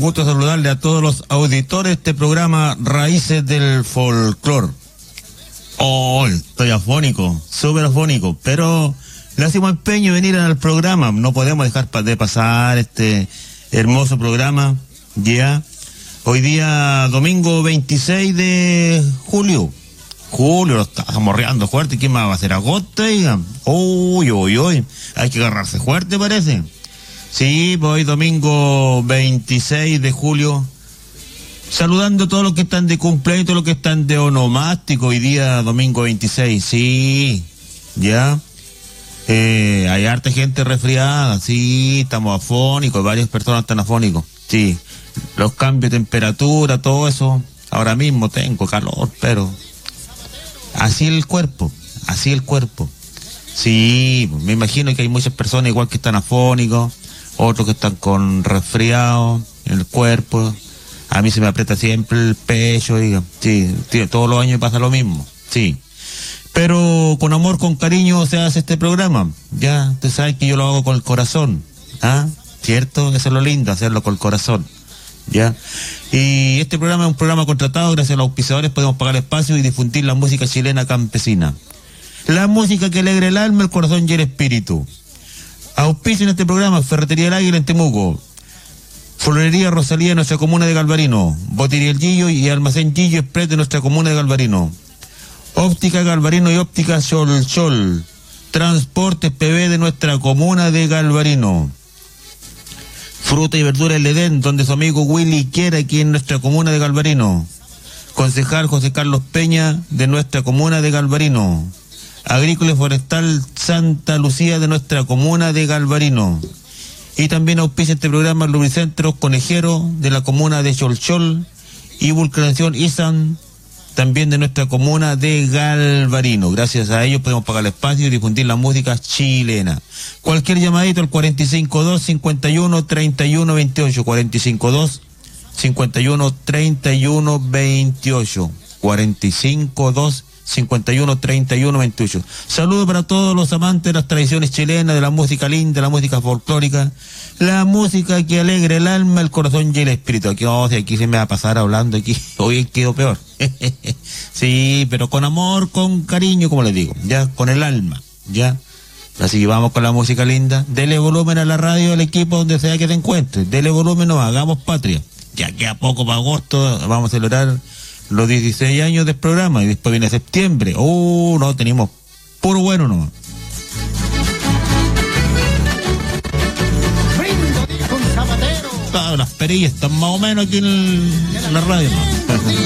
gusto saludarle a todos los auditores de este programa Raíces del Folclor. Oh, estoy afónico, súper afónico, pero le hacemos empeño de venir al programa. No podemos dejar de pasar este hermoso programa. Ya, hoy día domingo 26 de julio. Julio, lo está morreando fuerte. ¿Quién más va a hacer agosto? Uy, hay que agarrarse fuerte, parece. Sí, pues hoy domingo 26 de julio. Saludando a todos los que están de cumpleaños, todos los que están de onomástico, hoy día domingo 26, sí, ya. Hay harta gente resfriada, sí, estamos afónicos, varias personas están afónicos, sí. Los cambios de temperatura, todo eso, ahora mismo tengo calor, pero así el cuerpo. Sí, me imagino que hay muchas personas igual que están afónicos, otros que están con resfriado en el cuerpo. A mí se me aprieta siempre el pecho, diga. Sí, todos los años pasa lo mismo, sí. Pero con amor, con cariño se hace este programa. Ya, usted sabe que yo lo hago con el corazón, ¿ah? ¿Cierto? Eso es lo lindo, hacerlo con el corazón, ¿ya? Y este programa es un programa contratado, gracias a los auspiciadores podemos pagar espacio y difundir la música chilena campesina. La música que alegra el alma, el corazón y el espíritu. Auspicio en este programa, Ferretería El Águila en Temuco. Florería Rosalía de nuestra comuna de Galvarino, Botería El Gillo y Almacén Gillo Express de nuestra comuna de Galvarino, Óptica Galvarino y Óptica Sol, Transportes PB de nuestra comuna de Galvarino, Fruta y Verdura El Edén, donde su amigo Willy quiere, aquí en nuestra comuna de Galvarino, Concejal José Carlos Peña de nuestra comuna de Galvarino, Agrícola y Forestal Santa Lucía de nuestra comuna de Galvarino. Y también auspicia este programa Lubricentros Conejero de la comuna de Cholchol y Vulcanación Isan, también de nuestra comuna de Galvarino. Gracias a ellos podemos pagar el espacio y difundir la música chilena. Cualquier llamadito al 452-51-31-28, 452-51-31-28, 452-51-31-28. Saludos para todos los amantes de las tradiciones chilenas, de la música linda, de la música folclórica, la música que alegra el alma, el corazón y el espíritu. Aquí, aquí se me va a pasar hablando, aquí hoy quedó peor. Sí, pero con amor, con cariño, como les digo, ya, con el alma, ya. Así que vamos con la música linda. Dele volumen a la radio, al equipo, donde sea que te encuentres. Dele volumen, nos hagamos patria. Ya queda poco para agosto, vamos a celebrar los 16 años del programa y después viene septiembre. No, tenemos puro bueno nomás. Las perillas están más o menos aquí en la radio, ¿no?